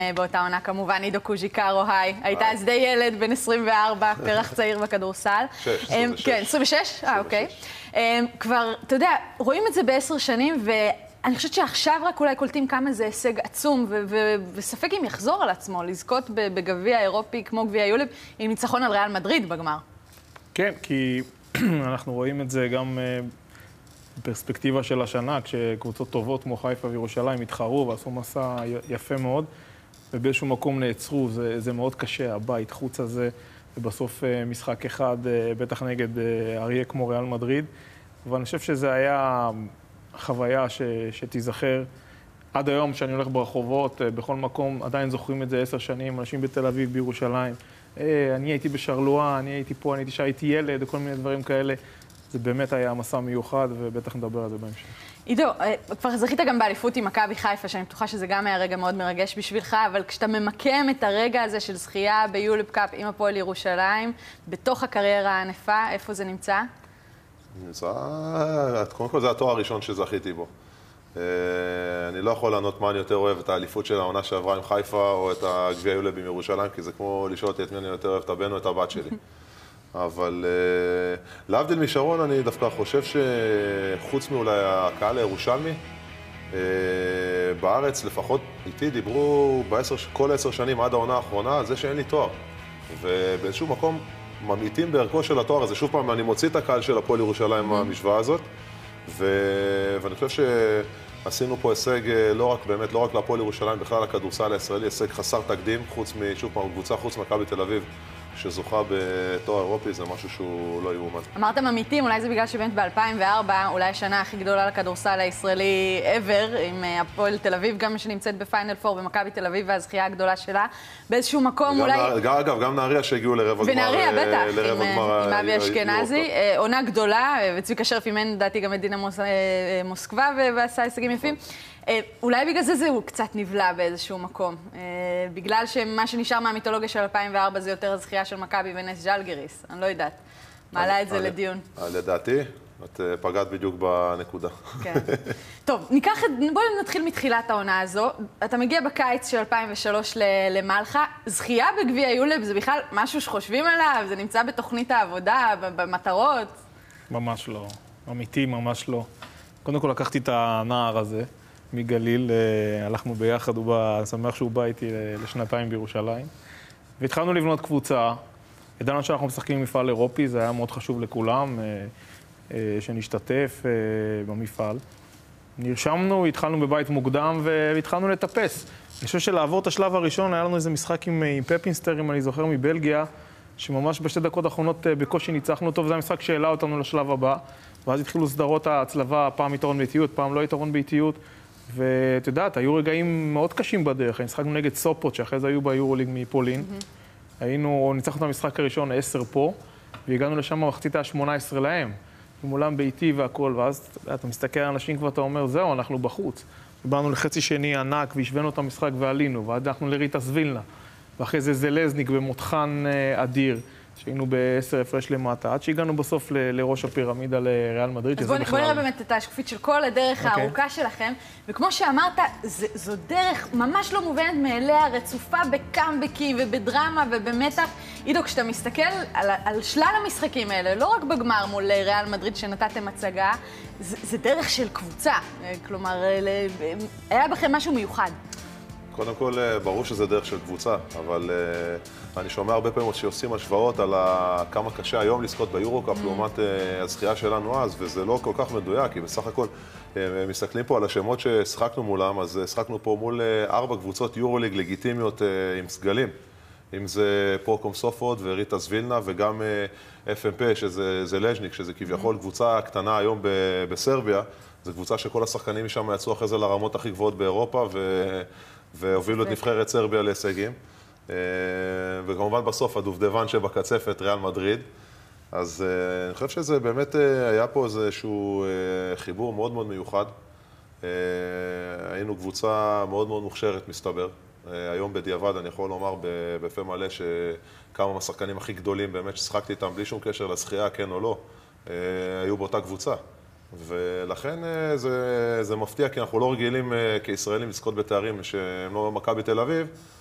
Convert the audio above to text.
באותה עונה כמובן, עידו קוז'יקרו, היי. היית אז די ילד, בן 24, פרח צעיר בכדורסל. 26. כן, 26? אוקיי. כבר, אתה יודע, רואים את זה ב10 שנים, ואני חושבת שעכשיו רק אולי קולטים כמה זה הישג עצום, וספק אם יחזור על עצמו, לזכות בגביע האירופי כמו גביע יולב, עם ניצחון על ריאל מדריד בגמר. כן, כי אנחנו רואים את זה גם בפרספקטיבה של השנה, כשקבוצות טובות כמו חיפה וירושלים התחרו ועשו מסע יפה מאוד, ובאיזשהו מקום נעצרו, זה מאוד קשה, הבית, חוץ הזה, ובסוף משחק אחד, בטח נגד אריה כמו ריאל מדריד, אבל אני חושב שזה היה חוויה שתיזכר. עד היום שאני הולך ברחובות, בכל מקום, עדיין זוכרים את זה 10 שנים, אנשים בתל אביב, בירושלים. אני הייתי בשרלואה, אני הייתי פה, אני הייתי שהייתי ילד, וכל מיני דברים כאלה. זה באמת היה מסע מיוחד, ובטח נדבר על זה בהמשך. עידו, כבר זכית גם באליפות עם מכבי חיפה, שאני בטוחה שזה גם היה רגע מאוד מרגש בשבילך, אבל כשאתה ממקם את הרגע הזה של זכייה ביולב קאפ עם הפועל ירושלים, בתוך הקריירה הענפה, איפה זה נמצא? קודם כל זה התואר הראשון שזכיתי בו. אני לא יכול לענות מה אני יותר אוהב, את האליפות של העונה שעברה עם חיפה, או את הגביע יולב עם ירושלים, כי זה כמו לשאול אותי את מי אני יותר אוהב, את הבן או את הבת שלי. אבל להבדיל משרון, אני דווקא חושב שחוץ מאולי הקהל הירושלמי, בארץ לפחות איתי דיברו כל 10 שנים עד העונה האחרונה על זה שאין לי תואר. ובאיזשהו מקום ממעיטים בערכו של התואר הזה. שוב פעם, אני מוציא את הקהל של הפועל ירושלים מהמשוואה הזאת, ואני חושב שעשינו פה הישג לא רק להפועל ירושלים, בכלל הכדורסל הישראלי, הישג חסר תקדים, שוב פעם, קבוצה חוץ מכבי תל אביב, שזוכה בתואר אירופי, זה משהו שהוא לא יאומן. אמרת ממיתים, אולי זה בגלל שבאמת ב-2004, אולי השנה הכי גדולה לכדורסל הישראלי ever, עם הפועל תל אביב, גם שנמצאת בפיינל 4 במכבי תל אביב, והזכייה הגדולה שלה, באיזשהו מקום אולי... אגב, גם נהריה שהגיעו לרבע גמר. ונהריה, בטח, עם אבי אשכנזי. עונה גדולה, וצביקה שרף אימן, לדעתי, גם את דינה מוסקבה, ועשה הישגים יפים. אולי בגלל זה הוא קצת נבלע באיזשהו מקום. בגלל שמה שנשאר מהמיתולוגיה של 2004 זה יותר הזכייה של מכבי ונס ז'לגיריס. אני לא יודעת. מעלה את זה לדיון. לדעתי, את פגעת בדיוק בנקודה. כן. טוב, בואו נתחיל מתחילת העונה הזו. אתה מגיע בקיץ של 2003 למלחה. זכייה בגביע יולב זה בכלל משהו שחושבים עליו? זה נמצא בתוכנית העבודה, במטרות? ממש לא. אמיתי, ממש לא. קודם כל לקחתי את הנער הזה. מגליל, הלכנו ביחד, אני שמח שהוא בא איתי לשנתיים בירושלים. והתחלנו לבנות קבוצה, ידענו שאנחנו משחקים עם מפעל אירופי, זה היה מאוד חשוב לכולם, שנשתתף במפעל. נרשמנו, התחלנו בבית מוקדם והתחלנו לטפס. אני חושב שלעבור את השלב הראשון, היה לנו איזה משחק עם פפינסטר, אם אני זוכר, מבלגיה, שממש בשתי דקות האחרונות בקושי ניצחנו אותו, וזה המשחק שהעלה אותנו לשלב הבא. ואז התחילו סדרות ההצלבה, פעם יתרון באיטיות, פעם לא יתרון באיטיות. ואת יודעת, היו רגעים מאוד קשים בדרך. נשחקנו נגד סופות, שאחרי זה היו ביורוליג מפולין. ניצחנו את המשחק הראשון 10 פה, והגענו לשם במחצית ה-18 להם. מולם ביתי והכל, ואז אתה מסתכל על אנשים כבר, אתה אומר, זהו, אנחנו בחוץ. באנו לחצי שני ענק, והשווינו את המשחק ועלינו, ועד אנחנו לריטס וילנה. ואחרי זה זלזניק במותחן אדיר. שהיינו ב10 הפרש למטה, עד שהגענו בסוף לראש הפירמידה לריאל מדריד, שזה בכלל... אז בוא נראה באמת את השקופית של כל הדרך הארוכה שלכם, וכמו שאמרת, זו דרך ממש לא מובנת מאליה, רצופה בקאמבקים ובדרמה ובמתח. עידו, כשאתה מסתכל על שלל המשחקים האלה, לא רק בגמר מול ריאל מדריד שנתתם הצגה, זה דרך של קבוצה, כלומר, היה בכם משהו מיוחד. קודם כל, ברור שזה דרך של קבוצה, אבל אני שומע הרבה פעמים שעושים השוואות על כמה קשה היום לזכות ביורוקאפ לעומת הזכייה שלנו אז, וזה לא כל כך מדויק, כי בסך הכל מסתכלים פה על השמות ששחקנו מולם, אז שחקנו פה מול 4 קבוצות יורוליג לגיטימיות עם סגלים. אם זה פרוקום סופות וריטס וילנה וגם FMP, שזה זלז'ניק, שזה כביכול קבוצה קטנה היום בסרביה, זו קבוצה שכל השחקנים משם יצאו אחרי זה לרמות הכי גבוהות באירופה, והובילו את נבחרת סרביה להישגים. וכמובן בסוף הדובדבן שבקצפת, ריאל מדריד. אז אני חושב שזה באמת היה פה איזשהו חיבור מאוד מאוד מיוחד. היינו קבוצה מאוד מאוד מוכשרת, מסתבר. היום בדיעבד אני יכול לומר בפה מלא שכמה מהשחקנים הכי גדולים באמת ששחקתי איתם בלי שום קשר לזכייה, כן או לא, היו באותה קבוצה. ולכן זה מפתיע, כי אנחנו לא רגילים כישראלים לזכות בתארים שהם לא מכבי תל אביב,